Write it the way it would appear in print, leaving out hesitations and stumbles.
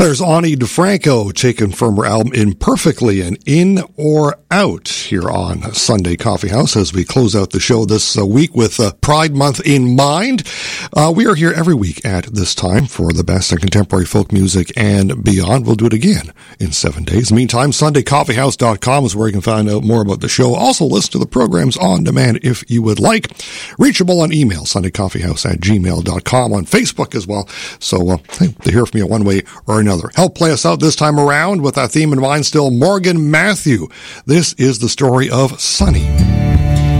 There's Ani DeFranco taken from her album Imperfectly and In or Out here on Sunday Coffee House as we close out the show this week with Pride Month in mind. We are here every week at this time for the best in contemporary folk music and beyond. We'll do it again in 7 days. Meantime, SundayCoffeehouse.com is where you can find out more about the show. Also, listen to the programs on demand if you would like. Reachable on email, SundayCoffeehouse@gmail.com, on Facebook as well. So, to hear from you one way or another. Help play us out this time around with that theme in mind still, Morgan Matthew. This is the story of Sunny.